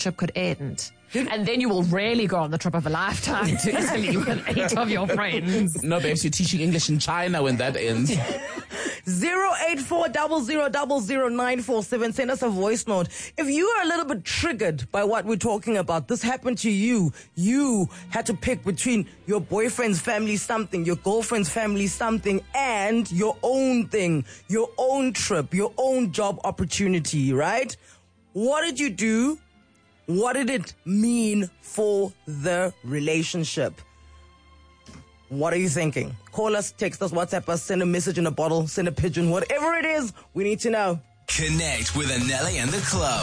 trip could end. And then you will really go on the trip of a lifetime to Italy with 8 of your friends. No, babes, you're teaching English in China when that ends. 08400000947. Send us a voice note. If you are a little bit triggered by what we're talking about, this happened to you. You had to pick between your boyfriend's family something, your girlfriend's family something, and your own thing, your own trip, your own job opportunity, right? What did you do? What did it mean for the relationship? What are you thinking? Call us, text us, WhatsApp us, send a message in a bottle, send a pigeon, whatever it is, we need to know. Connect with Anele and the club.